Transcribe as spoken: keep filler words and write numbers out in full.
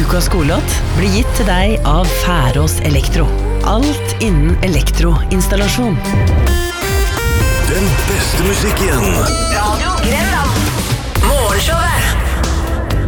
Ukas skolelåt blir gitt til deg av Færås Elektro. Alt innen elektroinstallasjon. Den beste musikken. Radio Grenland.